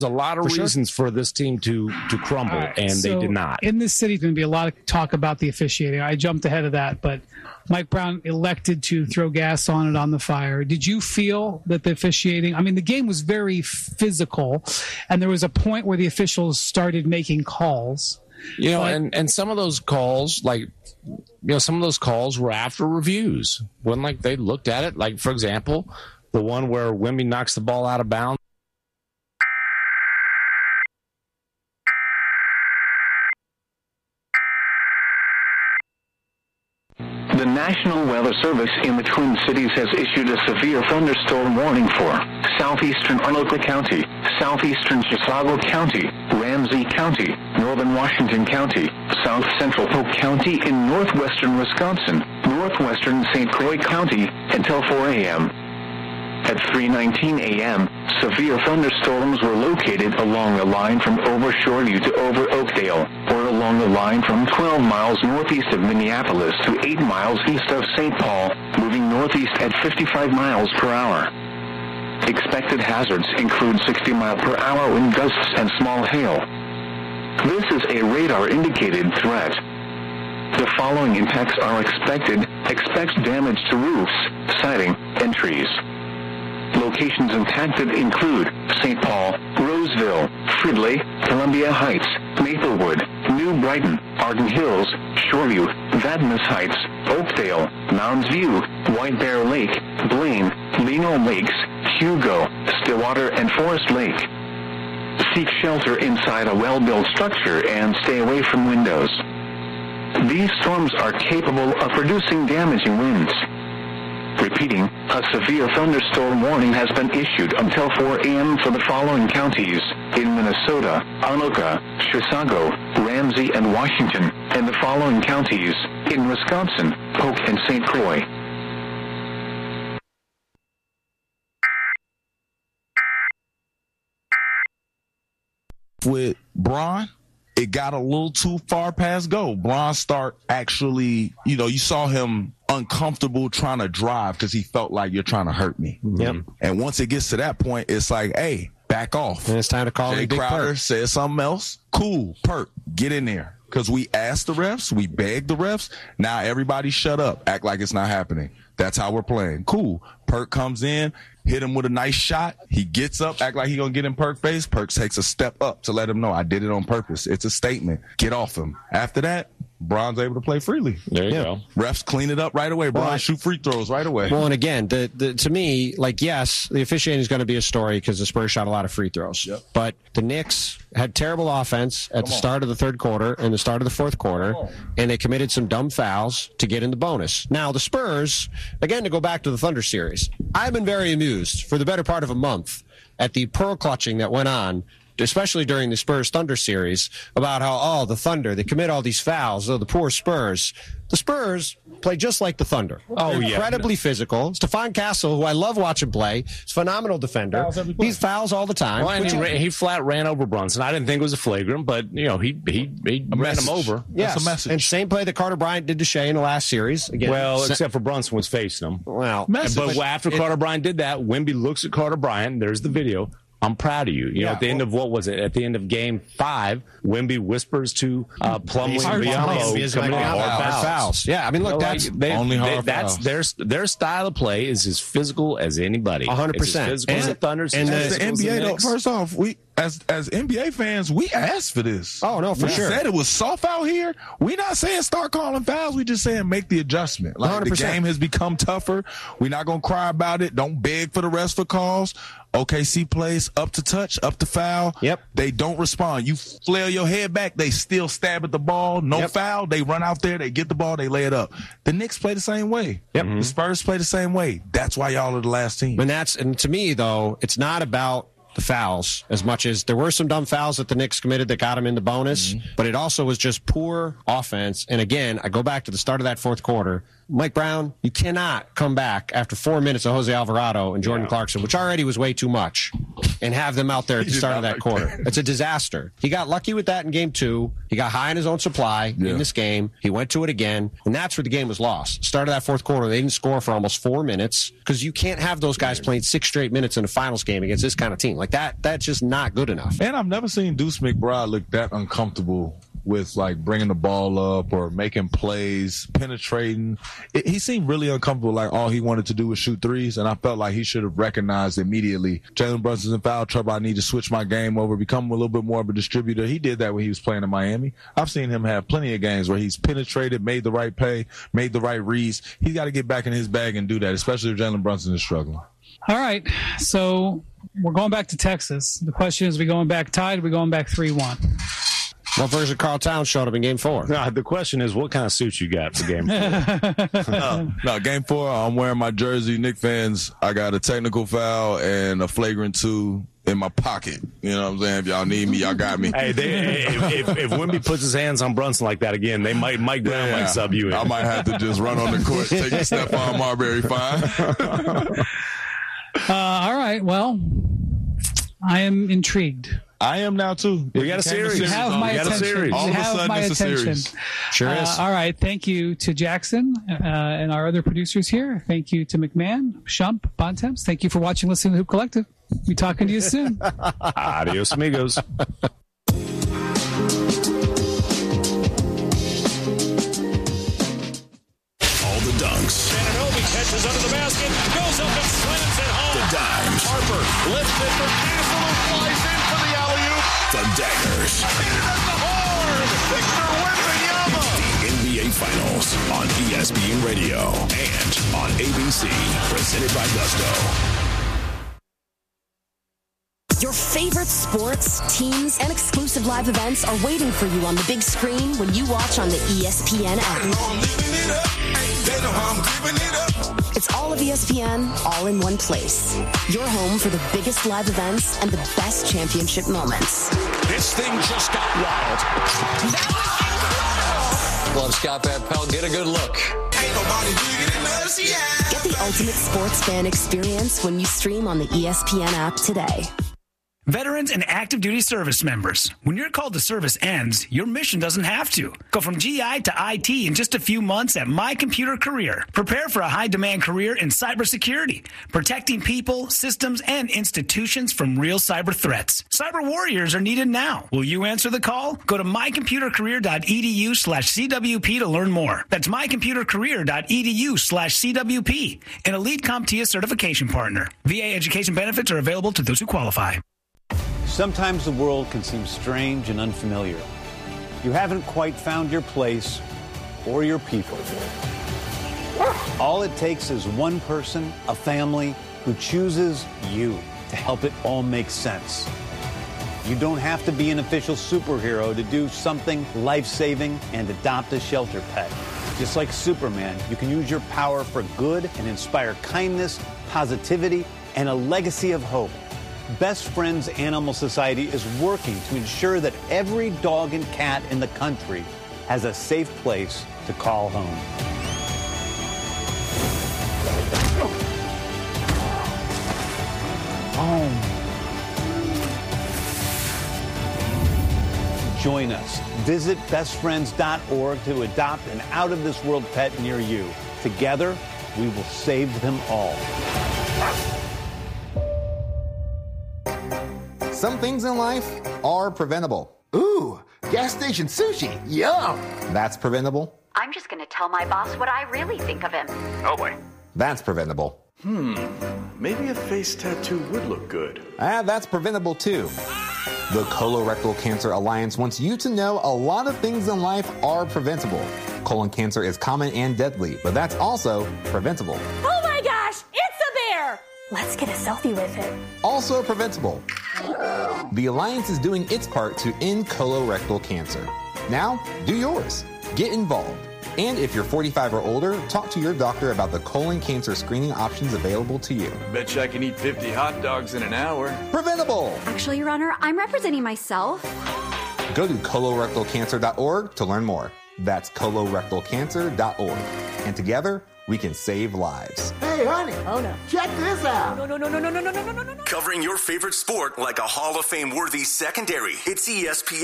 a lot of reasons for this team to crumble, and they did not. In this city, going to be a lot of talk about the officiating. I jumped ahead of that, but Mike Brown elected to throw gas on it on the fire. Did you feel that the officiating, I mean, the game was very physical, and there was a point where the officials started making calls. You know, and some of those calls, like, you know, some of those calls were after reviews. When, like, they looked at it, like, for example, the one where Wemby knocks the ball out of bounds. The National Weather Service in the Twin Cities has issued a severe thunderstorm warning for southeastern Anoka County, southeastern Chisago County, Ramsey County, northern Washington County, south central Polk County in northwestern Wisconsin, northwestern St. Croix County until 4 a.m. At 3:19 a.m., severe thunderstorms were located along the line from over Shoreview to over Oakdale, or along the line from 12 miles northeast of Minneapolis to 8 miles east of St. Paul, moving northeast at 55 miles per hour. Expected hazards include 60 mile per hour wind gusts and small hail. This is a radar-indicated threat. The following impacts are expected. Expect damage to roofs, siding, and trees. Locations impacted include St. Paul, Roseville, Fridley, Columbia Heights, Maplewood, New Brighton, Arden Hills, Shoreview, Vadnais Heights, Oakdale, Mounds View, White Bear Lake, Blaine, Lino Lakes, Hugo, Stillwater, and Forest Lake. Seek shelter inside a well-built structure and stay away from windows. These storms are capable of producing damaging winds. Repeating, a severe thunderstorm warning has been issued until 4 a.m. for the following counties in Minnesota, Anoka, Chisago, Ramsey, and Washington, and the following counties in Wisconsin, Polk, and St. Croix. With Braun, it got a little too far past go. Braun start actually, you know, you saw him uncomfortable trying to drive because he felt like you're trying to hurt me. Yep. And once it gets to that point, it's like, hey, back off. And it's time to call Jay Crowder said something else. Cool, Perk, get in there. Because we asked the refs, we begged the refs. Now everybody shut up, act like it's not happening. That's how we're playing. Cool. Perk comes in, hit him with a nice shot. He gets up, act like he gonna get in Perk's face. Perk takes a step up to let him know I did it on purpose. It's a statement. Get off him. After that, Braun's able to play freely. There you go. Refs clean it up right away. Braun shoot free throws right away. Well, and again, to me, like, yes, the officiating is going to be a story because the Spurs shot a lot of free throws. Yep. But the Knicks had terrible offense at the start of the third quarter and the start of the fourth quarter, and they committed some dumb fouls to get in the bonus. Now, the Spurs, again, to go back to the Thunder series, I've been very amused for the better part of a month at the pearl clutching that went on, especially during the Spurs-Thunder series, about how, the Thunder, they commit all these fouls, the poor Spurs. The Spurs play just like the Thunder. They're incredibly physical. Stephon Castle, who I love watching play, is a phenomenal defender. He fouls all the time. Well, and he flat ran over Brunson. I didn't think it was a flagrant, but, you know, he ran him over. Yes. That's a message. And same play that Carter Bryant did to Shea in the last series. Again, well, except for Brunson was facing him. Well, but after Carter Bryant did that, Wemby looks at Carter Bryant. There's the video. I'm proud of you. You know, at the end of what was it? At the end of Game 5, Wemby whispers to Plumlee and Biyombo coming in hard fouls. Yeah, I mean, look, that's only hard fouls. Their style of play is as physical as anybody. 100%. It's as physical as the Thunders. And as the NBA, though, first off, we as NBA fans, we asked for this. Oh, no, for sure. We said it was soft out here. We're not saying start calling fouls. We just saying make the adjustment. Like 100%. the game has become tougher. We're not going to cry about it. Don't beg for the rest for calls. OKC plays up to touch, up to foul. Yep. They don't respond. You flail your head back, they still stab at the ball. No foul. They run out there, they get the ball, they lay it up. The Knicks play the same way. Yep. The Spurs play the same way. That's why y'all are the last team. And to me, though, it's not about the fouls as much as there were some dumb fouls that the Knicks committed that got them in the bonus, but it also was just poor offense. And again, I go back to the start of that fourth quarter. Mike Brown, you cannot come back after 4 minutes of Jose Alvarado and Jordan Clarkson, which already was way too much, and have them out there at the start of that quarter. It's a disaster. He got lucky with that in Game 2. He got high in his own supply in this game. He went to it again, and that's where the game was lost. Start of that fourth quarter, they didn't score for almost 4 minutes because you can't have those guys playing 6 straight minutes in a finals game against this kind of team. Like that's just not good enough. And I've never seen Deuce McBride look that uncomfortable with like bringing the ball up or making plays, penetrating. He seemed really uncomfortable, like all he wanted to do was shoot threes, and I felt like he should have recognized immediately, Jalen Brunson's in foul trouble, I need to switch my game over, become a little bit more of a distributor. He did that when he was playing in Miami. I've seen him have plenty of games where he's penetrated, made the right play, made the right reads. He's got to get back in his bag and do that, especially if Jalen Brunson is struggling. All right, so we're going back to Texas. The question is, we going back tied, or we going back 3-1? What version of Karl Towns showed up in Game 4? The question is, what kind of suit you got for Game 4? No, Game 4, I'm wearing my jersey. Knick fans, I got a technical foul and a flagrant 2 in my pocket. You know what I'm saying? If y'all need me, y'all got me. Hey, if Wemby puts his hands on Brunson like that again, they might Brown might sub you in. I might have to just run on the court, take a Stephon Marbury fine. All right, well, I am intrigued. I am now too. We got a series. You have my attention. All of a sudden, it's a series. Sure is. All right. Thank you to Jackson and our other producers here. Thank you to McMahon, Shump, Bontemps. Thank you for watching, listening to Hoop Collective. Be talking to you soon. Adios, amigos. All the dunks. Anunoby catches under the basket, goes up and slams it home. The dimes. Harper lifts it for Castle, who flies in for the alley-oop. The daggers. Beaten at the horn. Victor Wembanyama. The NBA Finals on ESPN Radio and on ABC. Presented by Gusto. Your favorite sports, teams, and exclusive live events are waiting for you on the big screen when you watch on the ESPN app. It's all of ESPN, all in one place. Your home for the biggest live events and the best championship moments. This thing just got wild. Love Scott Van Pelt. Get a good look. Get the ultimate sports fan experience when you stream on the ESPN app today. Veterans and active duty service members, when your call to service ends, your mission doesn't have to. Go from GI to IT in just a few months at My Computer Career. Prepare for a high-demand career in cybersecurity, protecting people, systems, and institutions from real cyber threats. Cyber warriors are needed now. Will you answer the call? Go to mycomputercareer.edu/CWP to learn more. That's mycomputercareer.edu/CWP, an elite CompTIA certification partner. VA education benefits are available to those who qualify. Sometimes the world can seem strange and unfamiliar. You haven't quite found your place or your people. All it takes is one person, a family, who chooses you to help it all make sense. You don't have to be an official superhero to do something life-saving and adopt a shelter pet. Just like Superman, you can use your power for good and inspire kindness, positivity, and a legacy of hope. Best Friends Animal Society is working to ensure that every dog and cat in the country has a safe place to call home. Join us. Visit bestfriends.org to adopt an out-of-this-world pet near you. Together, we will save them all. Some things in life are preventable. Ooh, gas station sushi. Yum. That's preventable. I'm just going to tell my boss what I really think of him. Oh, boy. That's preventable. Maybe a face tattoo would look good. That's preventable, too. The Colorectal Cancer Alliance wants you to know a lot of things in life are preventable. Colon cancer is common and deadly, but that's also preventable. Oh, my gosh, it's a bear! Let's get a selfie with it. Also preventable. The Alliance is doing its part to end colorectal cancer. Now, do yours. Get involved. And if you're 45 or older, talk to your doctor about the colon cancer screening options available to you. Betcha I can eat 50 hot dogs in an hour. Preventable! Actually, Your Honor, I'm representing myself. Go to colorectalcancer.org to learn more. That's colorectalcancer.org. And together, we can save lives. Hey, honey. Oh, no. Check this out. No. Covering your favorite sport like a Hall of Fame worthy secondary. It's ESPN.